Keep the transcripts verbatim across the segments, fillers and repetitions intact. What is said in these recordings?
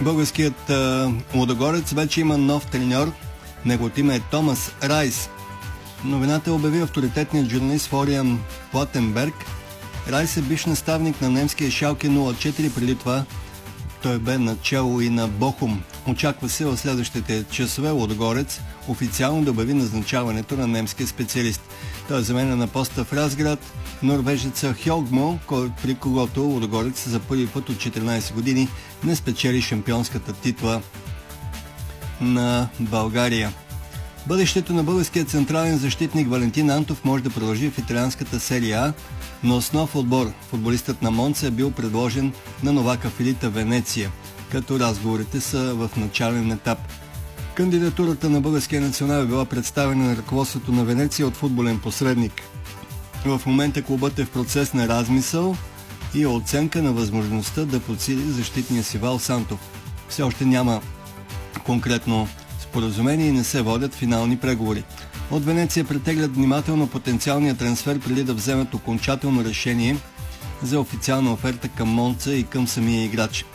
Българският а, Лудогорец вече има нов треньор. Неговото име е Томас Райс. Новината обяви авторитетният журналист Флориан Платенберг. Райс е бивш наставник на немския Шалке нула четири, преди това той бе начало и на Бохум. Очаква се в следващите часове Лудогорец официално да обяви назначаването на немския специалист. Той е заменен на поста в Разград норвежеца Хьогмо, при когото Лудогорец за първи път от четиринайсет години не спечели шампионската титла на България. Бъдещето на българския централен защитник Валентин Антов може да продължи в италианската серия А, но с нов отбор. Футболистът на Монца е бил предложен на новака в елита Венеция, като разговорите са в начален етап. Кандидатурата на българския национал е била представена на ръководството на Венеция от футболен посредник. В момента клубът е в процес на размисъл и оценка на възможността да подсили защитния си Вал Сантов. Все още няма конкретно споразумение и не се водят финални преговори. От Венеция претеглят внимателно потенциалния трансфер преди да вземат окончателно решение за официална оферта към Монца и към самия играч.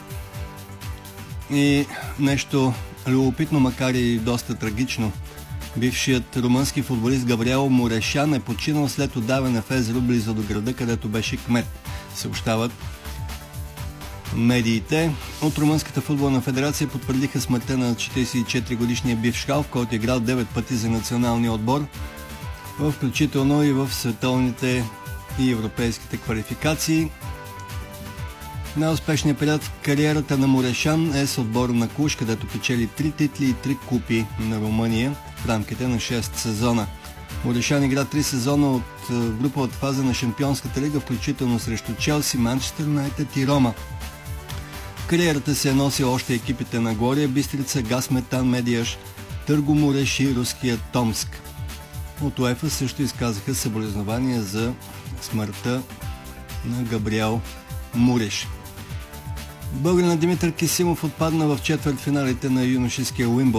И нещо любопитно, макар и доста трагично. Бившият румънски футболист Габриел Морешан е починал след удаване в езеро близо до града, където беше кмет, съобщават медиите. От Румънската футболна федерация потвърдиха смъртта на четирийсет и четири годишния бивш халф, който е играл девет пъти за националния отбор, включително и в световните и европейските квалификации. Най-успешният период в кариерата на Морешан е с отбора на Клуж, където печели три титли и три купи на Румъния в рамките на шест сезона. Морешан игра три сезона от груповата фаза на Шампионската лига, включително срещу Челси, Манчестър Юнайтед и Рома. В кариерата се е носил още екипите на Глория Бистрица, Газметан, Медиаш, Търгомореш и руския Томск. От УЕФА също изказаха съболезнования за смъртта на Габриел Муреш. Българинът Димитър Кисимов отпадна в четвъртфиналите на юношеския Уимбълдън.